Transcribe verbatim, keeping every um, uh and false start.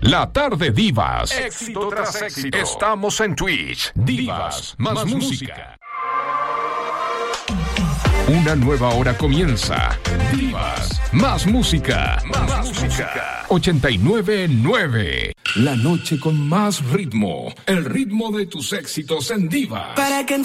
La Tarde Divas. Éxito tras éxito. Estamos en Twitch. Divas, más, más música. Una nueva hora comienza. Divas, más música. Más, más música. ochenta y nueve nueve. La noche con más ritmo. El ritmo de tus éxitos en Divas. Para que